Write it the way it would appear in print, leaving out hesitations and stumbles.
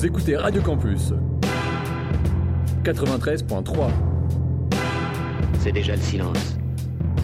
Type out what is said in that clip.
Vous écoutez Radio Campus 93.3. C'est déjà le silence.